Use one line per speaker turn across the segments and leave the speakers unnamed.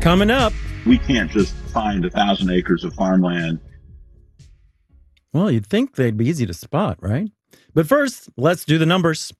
Coming up.
We can't just find 1,000 acres of farmland.
Well, you'd think they'd be easy to spot, right? But first, let's do the numbers.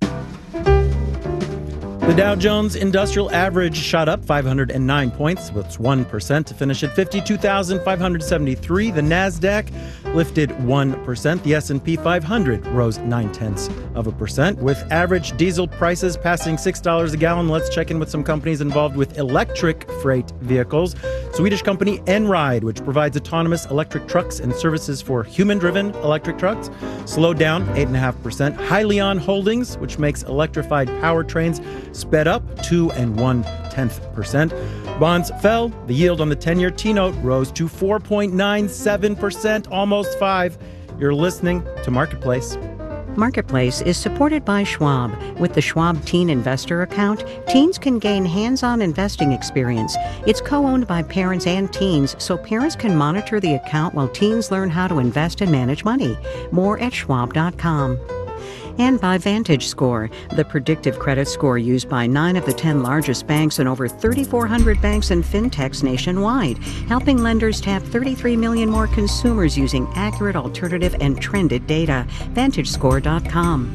The Dow Jones Industrial Average shot up 509 points, that's 1%, to finish at 52,573. The Nasdaq lifted 1%. The S&P 500 rose 0.9%. With average diesel prices passing $6 a gallon, let's check in with some companies involved with electric freight vehicles. Swedish company Enride, which provides autonomous electric trucks and services for human-driven electric trucks, slowed down 8.5%. Hyliion Holdings, which makes electrified powertrains, sped up 2 1/10%. Bonds fell. The yield on the 10-year T-note rose to 4.97%, almost 5. You're listening to Marketplace.
Marketplace is supported by Schwab. With the Schwab Teen Investor account, teens can gain hands-on investing experience. It's co-owned by parents and teens, so parents can monitor the account while teens learn how to invest and manage money. More at schwab.com. And by VantageScore, the predictive credit score used by 9 of the 10 largest banks and over 3,400 banks and fintechs nationwide, helping lenders tap 33 million more consumers using accurate, alternative, and trended data. VantageScore.com.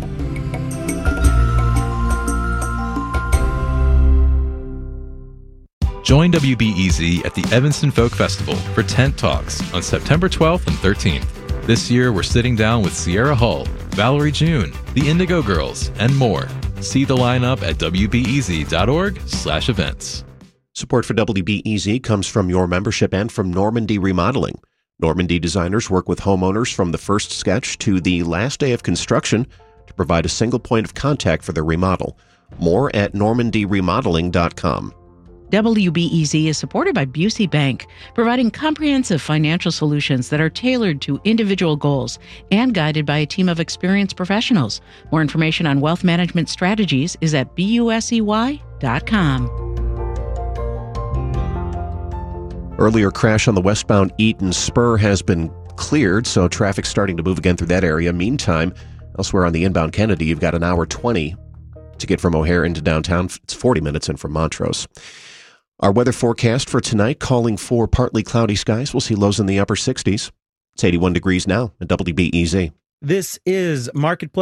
Join WBEZ at the Evanston Folk Festival for Tent Talks on September 12th and 13th. This year, we're sitting down with Sierra Hull, Valerie June, the Indigo Girls, and more. See the lineup at wbez.org/events.
Support for WBEZ comes from your membership and from Normandy Remodeling. Normandy designers work with homeowners from the first sketch to the last day of construction to provide a single point of contact for their remodel. More at normandyremodeling.com.
WBEZ is supported by Busey Bank, providing comprehensive financial solutions that are tailored to individual goals and guided by a team of experienced professionals. More information on wealth management strategies is at busey.com.
Earlier crash on the westbound Eaton Spur has been cleared, so traffic's starting to move again through that area. Meantime, elsewhere on the inbound Kennedy, you've got an hour 20 to get from O'Hare into downtown. It's 40 minutes in from Montrose. Our weather forecast for tonight calling for partly cloudy skies. We'll see lows in the upper 60s. It's 81 degrees now at WBEZ.
This is Marketplace.